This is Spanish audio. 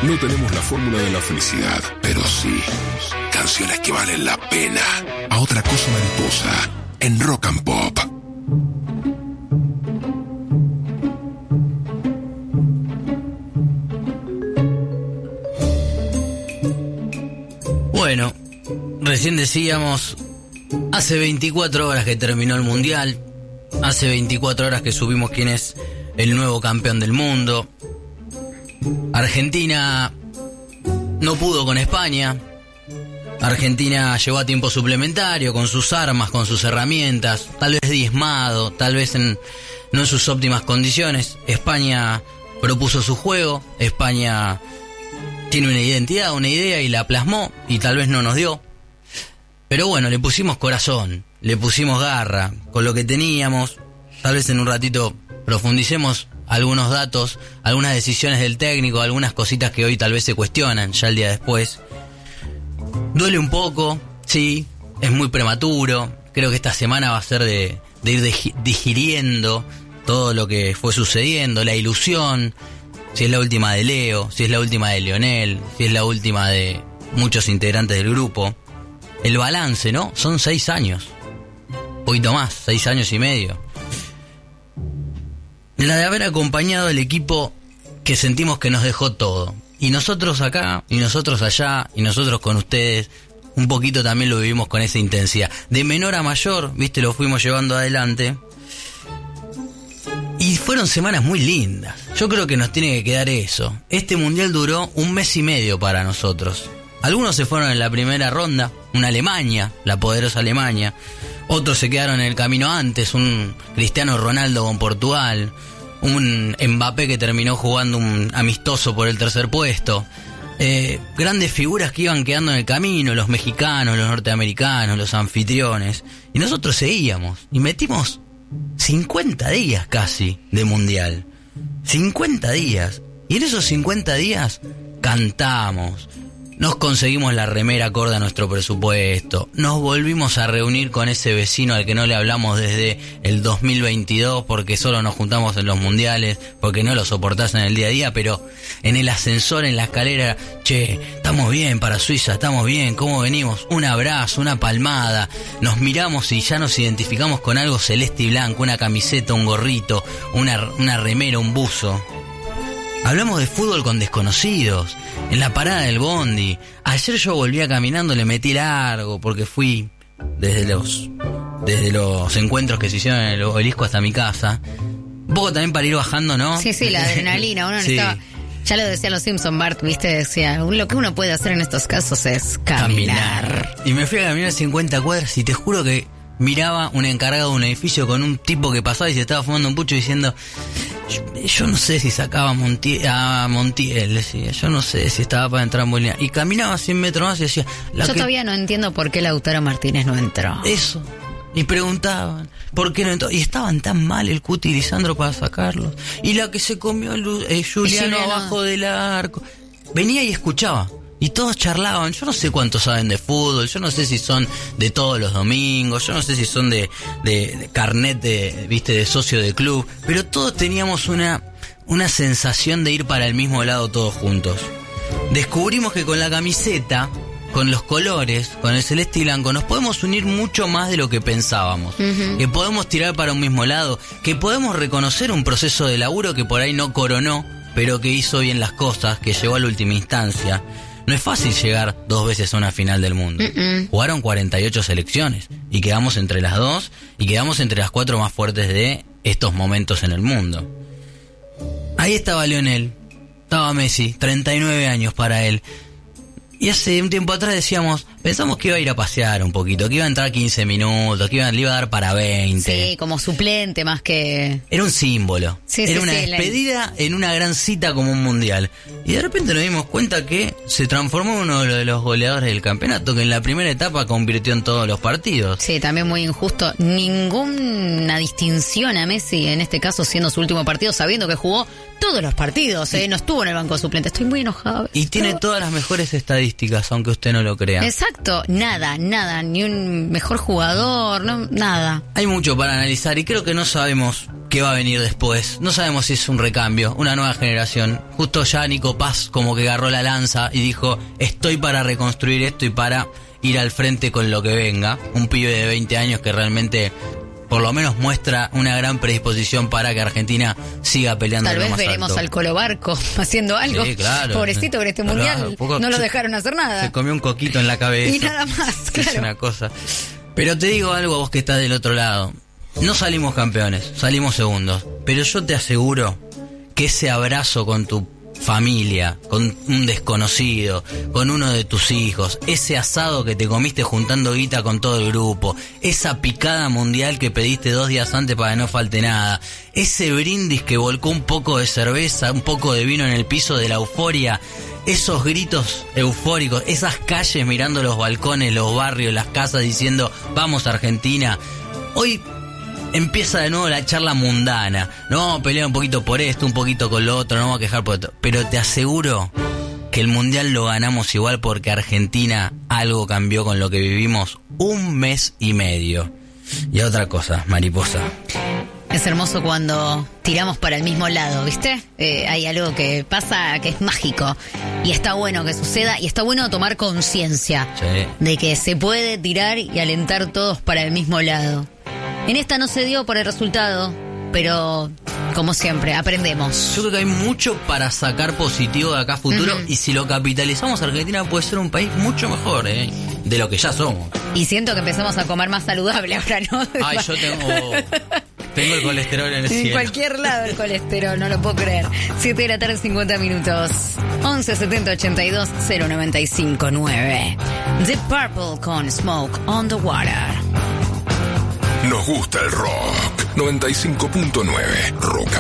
No tenemos la fórmula de la felicidad, pero sí canciones que valen la pena. A Otra Cosa Mariposa, en Rock and Pop. Bueno, recién decíamos, hace 24 horas que terminó el Mundial, hace 24 horas que supimos quién es el nuevo campeón del mundo. Argentina no pudo con España. Argentina llegó a tiempo suplementario con sus armas, con sus herramientas, tal vez diezmado, tal vez no en sus óptimas condiciones. España propuso su juego, España tiene una identidad, una idea y la plasmó y tal vez no nos dio. Pero bueno, le pusimos corazón, le pusimos garra con lo que teníamos. Tal vez en un ratito profundicemos algunos datos, algunas decisiones del técnico, algunas cositas que hoy tal vez se cuestionan ya el día después. Duele un poco, sí, es muy prematuro. Creo que esta semana va a ser de ir digiriendo todo lo que fue sucediendo, la ilusión, si es la última de Leo, si es la última de Lionel, si es la última de muchos integrantes del grupo. El balance, ¿no? Son 6 años, un poquito más, 6 años y medio. La de haber acompañado al equipo que sentimos que nos dejó todo. Y nosotros acá, y nosotros allá, y nosotros con ustedes, un poquito también lo vivimos con esa intensidad. De menor a mayor, viste, lo fuimos llevando adelante. Y fueron semanas muy lindas. Yo creo que nos tiene que quedar eso. Este mundial duró 1 mes y medio para nosotros. Algunos se fueron en la primera ronda, una Alemania, la poderosa Alemania. Otros se quedaron en el camino antes, un Cristiano Ronaldo con Portugal, un Mbappé que terminó jugando un amistoso por el 3er puesto. Grandes figuras que iban quedando en el camino, los mexicanos, los norteamericanos, los anfitriones. Y nosotros seguíamos y metimos 50 días casi de mundial. 50 días. Y en esos 50 días cantamos. Nos conseguimos la remera acorde a nuestro presupuesto. Nos volvimos a reunir con ese vecino al que no le hablamos desde el 2022 porque solo nos juntamos en los mundiales, porque no lo soportás en el día a día, pero en el ascensor, en la escalera, che, estamos bien para Suiza, estamos bien, ¿cómo venimos? Un abrazo, una palmada, nos miramos y ya nos identificamos con algo celeste y blanco, una camiseta, un gorrito, una remera, un buzo. Hablamos de fútbol con desconocidos, en la parada del bondi. Ayer yo volvía caminando, le metí largo, porque fui desde los encuentros que se hicieron en el Obelisco hasta mi casa. Un poco también para ir bajando, ¿no? Sí, la adrenalina, uno sí. Estaba... Ya lo decían los Simpson, Bart, viste, decía, lo que uno puede hacer en estos casos es caminar. Y me fui a caminar 50 cuadras y te juro que miraba un encargado de un edificio con un tipo que pasaba y se estaba fumando un pucho diciendo... Yo no sé si sacaba a Montiel, decía. Yo no sé si estaba para entrar en Bolivia. Y caminaba 100 metros más y decía... Todavía no entiendo por qué Lautaro Martínez no entró. Eso. Y preguntaban, ¿por qué no entró? Y estaban tan mal el Cuti y Lisandro para sacarlos. Y la que se comió Juliano abajo del arco. Venía y escuchaba. Y todos charlaban. Yo no sé cuántos saben de fútbol. Yo no sé si son de todos los domingos. Yo no sé si son de carnet de socio de club. Pero todos teníamos una sensación de ir para el mismo lado todos juntos. Descubrimos que con la camiseta, con los colores, con el celeste y blanco, nos podemos unir mucho más de lo que pensábamos. Uh-huh. Que podemos tirar para un mismo lado. Que podemos reconocer un proceso de laburo que por ahí no coronó, pero que hizo bien las cosas, que llegó a la última instancia. No es fácil llegar 2 veces a una final del mundo. Jugaron 48 selecciones y quedamos entre las 2 y quedamos entre las 4 más fuertes de estos momentos en el mundo. Ahí estaba Lionel, estaba Messi, 39 años para él. Y hace un tiempo atrás pensamos que iba a ir a pasear un poquito, que iba a entrar 15 minutos, que le iba a dar para 20. Sí, como suplente más que... Era un símbolo. Sí, era una despedida en una gran cita como un mundial. Y de repente nos dimos cuenta que se transformó en uno de los goleadores del campeonato, que en la primera etapa convirtió en todos los partidos. Sí, también muy injusto. Ninguna distinción a Messi, en este caso siendo su último partido, sabiendo que jugó todos los partidos, no estuvo en el banco suplente. Estoy muy enojado. Y tiene todas las mejores estadísticas características, aunque usted no lo crea. Exacto, nada, ni un mejor jugador, no, nada. Hay mucho para analizar y creo que no sabemos qué va a venir después. No sabemos si es un recambio, una nueva generación. Justo ya Nico Paz como que agarró la lanza y dijo, estoy para reconstruir esto y para ir al frente con lo que venga. Un pibe de 20 años que realmente por lo menos muestra una gran predisposición para que Argentina siga peleando. Tal en lo vez más veremos alto. al Colo Barco haciendo algo. Sí, claro. Pobrecito, que en este mundial no lo dejaron hacer nada. Se comió un coquito en la cabeza. Y nada más, claro. Es una cosa. Pero te digo algo a vos que estás del otro lado. No salimos campeones, salimos segundos. Pero yo te aseguro que ese abrazo con tu familia, con un desconocido, con uno de tus hijos, ese asado que te comiste juntando guita con todo el grupo, esa picada mundial que pediste 2 días antes para que no falte nada, ese brindis que volcó un poco de cerveza, un poco de vino en el piso de la euforia, esos gritos eufóricos, esas calles mirando los balcones, los barrios, las casas diciendo vamos Argentina. Hoy empieza de nuevo la charla mundana. No vamos a pelear un poquito por esto, un poquito con lo otro, no vamos a quejar por esto. Pero te aseguro que el mundial lo ganamos igual porque Argentina algo cambió con lo que vivimos 1 mes y medio. Y otra cosa, mariposa. Es hermoso cuando tiramos para el mismo lado, ¿viste? Hay algo que pasa que es mágico. Y está bueno que suceda y está bueno tomar conciencia de que se puede tirar y alentar todos para el mismo lado. En esta no se dio por el resultado, pero como siempre, aprendemos. Yo creo que hay mucho para sacar positivo de acá a futuro y si lo capitalizamos, Argentina puede ser un país mucho mejor, de lo que ya somos. Y siento que empezamos a comer más saludable ahora, ¿no? Ay, yo tengo el colesterol en el cielo. En cualquier lado el colesterol, no lo puedo creer. 7 de la tarde, 50 minutos. 11 70 82 095 9. The Purple con Smoke on the Water. Nos gusta el rock. 95.9 Rock and